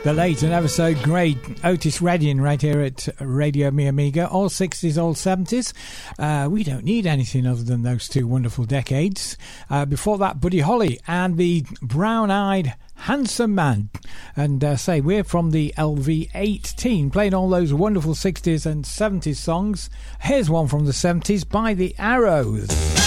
The late and ever so great Otis Redding right here at Radio Mi Amiga. All 60s, all 70s. We don't need anything other than those two wonderful decades. Before that, Buddy Holly and the Brown-Eyed Handsome Man. And say, we're from the LV18, playing all those wonderful 60s and 70s songs. Here's one from the 70s by the Arrows.